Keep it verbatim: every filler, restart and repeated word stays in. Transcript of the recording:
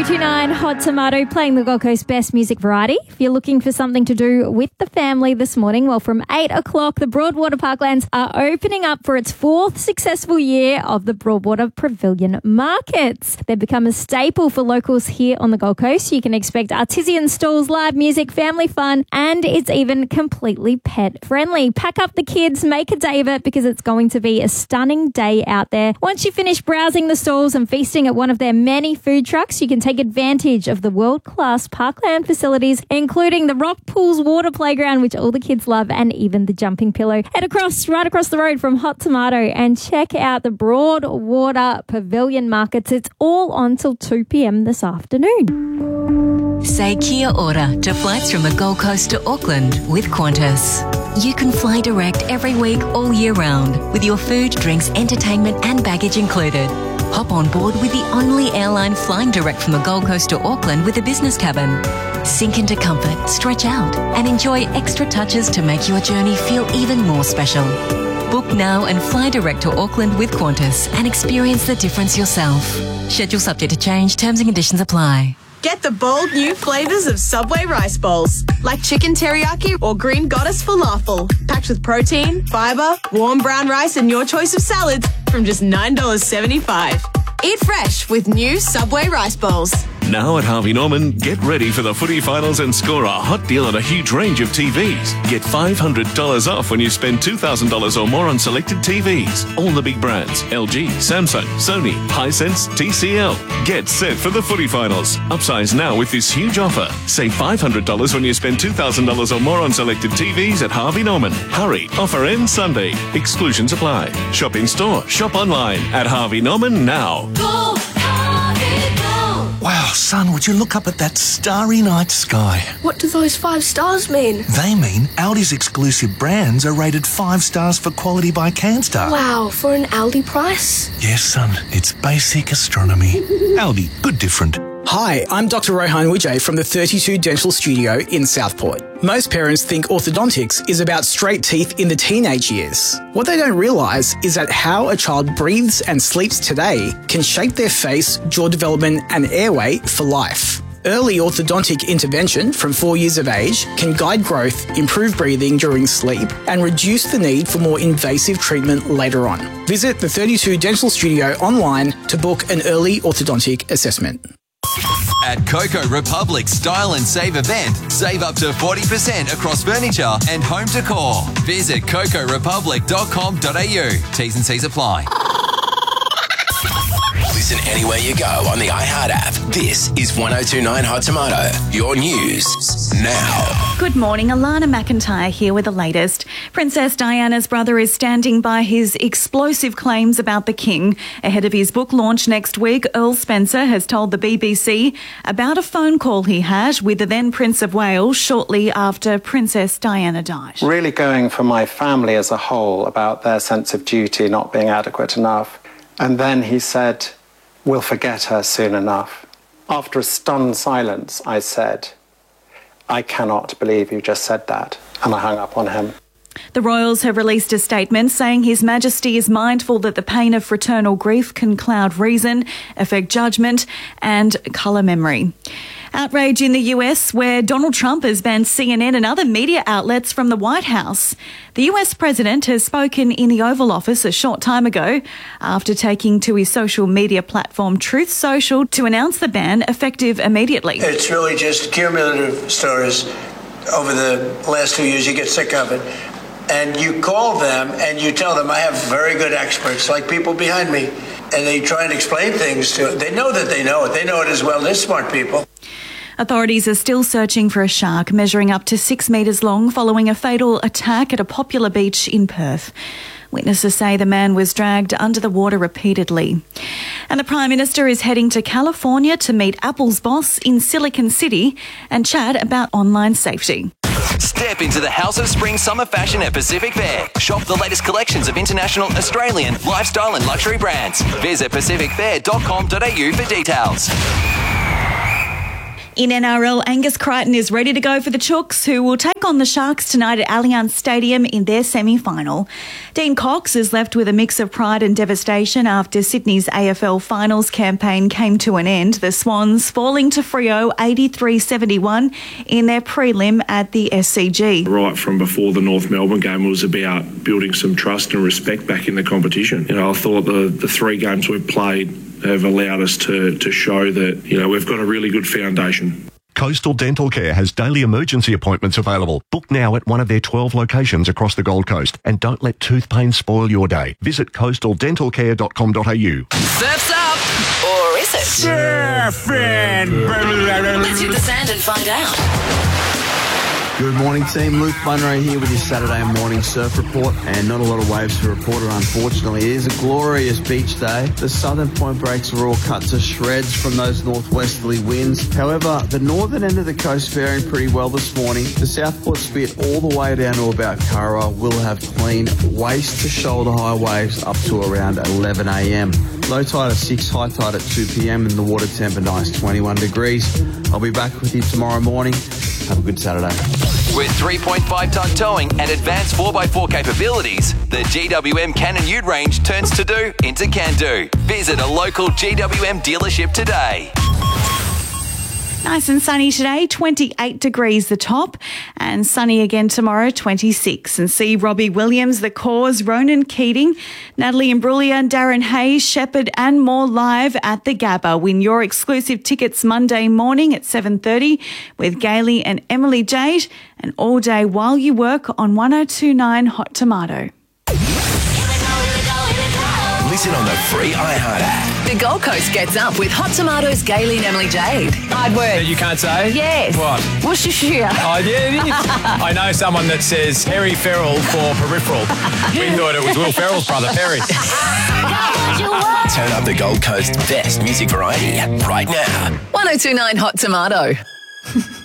two nine Hot Tomato playing the Gold Coast best music variety. If you're looking for something to do with the family this morning, well, from eight o'clock, the Broadwater Parklands are opening up for its fourth successful year of the Broadwater Pavilion Markets. They've become a staple for locals here on the Gold Coast. You can expect artisan stalls, live music, family fun, and it's even completely pet friendly. Pack up the kids, make a day of it because it's going to be a stunning day out there. Once you finish browsing the stalls and feasting at one of their many food trucks, you can take advantage of the world-class Parkland facilities, including the Rock Pools water playground, which all the kids love, and even the jumping pillow. Head across, right across the road from Hot Tomato and check out the Broadwater Pavilion Markets. It's all on till two p.m. this afternoon. Say kia ora to flights from the Gold Coast to Auckland with Qantas. You can fly direct every week all year round with your food, drinks, entertainment and baggage included. Hop on board with the only airline flying direct from the Gold Coast to Auckland with a business cabin. Sink into comfort, stretch out and enjoy extra touches to make your journey feel even more special. Book now and fly direct to Auckland with Qantas and experience the difference yourself. Schedule subject to change, terms and conditions apply. Get the bold new flavours of Subway rice bowls, like chicken teriyaki or green goddess falafel, packed with protein, fibre, warm brown rice and your choice of salads from just nine dollars seventy-five. Eat fresh with new Subway rice bowls. Now at Harvey Norman, get ready for the footy finals and score a hot deal on a huge range of T Vs. Get five hundred dollars off when you spend two thousand dollars or more on selected T Vs. All the big brands, L G, Samsung, Sony, Hisense, T C L. Get set for the footy finals. Upsize now with this huge offer. Save five hundred dollars when you spend two thousand dollars or more on selected T Vs at Harvey Norman. Hurry, offer ends Sunday. Exclusions apply. Shop in store, shop online at Harvey Norman now. Go, Harvey, go. Wow, son, would you look up at that starry night sky? What do those five stars mean? They mean Aldi's exclusive brands are rated five stars for quality by CanStar. Wow, for an Aldi price? Yes, son, it's basic astronomy. Aldi, good different. Hi, I'm Doctor Rohan Wijay from the thirty-two Dental Studio in Southport. Most parents think orthodontics is about straight teeth in the teenage years. What they don't realise is that how a child breathes and sleeps today can shape their face, jaw development and airway for life. Early orthodontic intervention from four years of age can guide growth, improve breathing during sleep, and reduce the need for more invasive treatment later on. Visit the thirty-two Dental Studio online to book an early orthodontic assessment. At Coco Republic Style and Save event, save up to forty percent across furniture and home decor. Visit coco republic dot com dot a u. T's and C's apply. Listen anywhere you go on the iHeart app. This is one oh two point nine Hot Tomato, your news now. Good morning, Alana McIntyre here with the latest. Princess Diana's brother is standing by his explosive claims about the King. Ahead of his book launch next week, Earl Spencer has told the B B C about a phone call he had with the then Prince of Wales shortly after Princess Diana died. Really going for my family as a whole about their sense of duty not being adequate enough. And then he said, "We'll forget her soon enough." After a stunned silence, I said, "I cannot believe you just said that," and I hung up on him. The royals have released a statement saying His Majesty is mindful that the pain of fraternal grief can cloud reason, affect judgment and colour memory. Outrage in the U S, where Donald Trump has banned C N N and other media outlets from the White House. The U S president has spoken in the Oval Office a short time ago after taking to his social media platform Truth Social to announce the ban effective immediately. It's really just cumulative stories over the last two years. You get sick of it. And you call them and you tell them, I have very good experts, like people behind me, and they try and explain things to it. They know that they know it. They know it as well. They're smart people. Authorities are still searching for a shark measuring up to six metres long following a fatal attack at a popular beach in Perth. Witnesses say the man was dragged under the water repeatedly. And the Prime Minister is heading to California to meet Apple's boss in Silicon City and chat about online safety. Step into the House of Spring summer fashion at Pacific Fair. Shop the latest collections of international, Australian, lifestyle and luxury brands. Visit pacific fair dot com dot a u for details. In N R L, Angus Crichton is ready to go for the Chooks, who will take on the Sharks tonight at Allianz Stadium in their semi-final. Dean Cox is left with a mix of pride and devastation after Sydney's A F L finals campaign came to an end. The Swans falling to Freo eighty-three seventy-one in their prelim at the S C G. Right from before the North Melbourne game, it was about building some trust and respect back in the competition. You know, I thought the, the three games we've played have allowed us to, to show that, you know, we've got a really good foundation. Coastal Dental Care has daily emergency appointments available. Book now at one of their twelve locations across the Gold Coast. And don't let tooth pain spoil your day. Visit coastal dental care dot com dot a u. Surf's up! Or is it? Surfing! Let's hit the sand and find out. Good morning, team. Luke Munro here with your Saturday morning surf report, and not a lot of waves to report on, unfortunately. It is a glorious beach day. The southern point breaks are all cut to shreds from those northwesterly winds. However, the northern end of the coast faring pretty well this morning. The Southport Spit all the way down to about Curra will have clean waist to shoulder high waves up to around eleven a m. Low tide at six, high tide at two p m, and the water temp a nice twenty-one degrees. I'll be back with you tomorrow morning. Have a good Saturday. With three point five tonne towing and advanced four by four capabilities, the G W M Cannon Ute range turns to do into can do. Visit a local G W M dealership today. Nice and sunny today, twenty-eight degrees the top, and sunny again tomorrow, twenty-six. And see Robbie Williams, The Cause, Ronan Keating, Natalie Imbruglia, Darren Hayes, Shepherd and more live at the Gabba. Win your exclusive tickets Monday morning at seven thirty with Gailey and Emily Jade, and all day while you work on one oh two nine Hot Tomato. Listen on the free iHeart app. The Gold Coast gets up with Hot Tomatoes, Gailey and Emily Jade. Hard word. You can't say? Yes. What? Worcestershire. Oh, yeah, it is. I know someone that says Harry Ferrell for peripheral. We thought it was Will Ferrell's brother, Perry. Turn up the Gold Coast best music variety right now. one oh two nine Hot Tomato.